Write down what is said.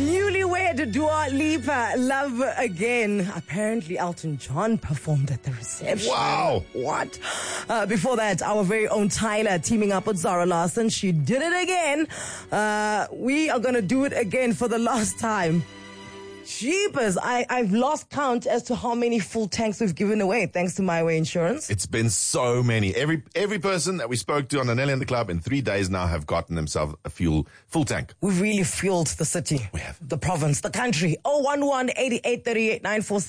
Newlywed Dua Lipa, Love Again. Apparently Elton John performed at the reception. Wow. What? Before that, our very own Tyler teaming up with Zara Larsson. She did it again. We are going to do it again for the last time. Jeepers, I've lost count as to how many full tanks we've given away thanks to My Way Insurance. It's been so many. Every person that we spoke to on the Nelly and the Club in 3 days now have gotten themselves a full tank. We've really fueled the city. We have. The province, the country. 011-8838-946.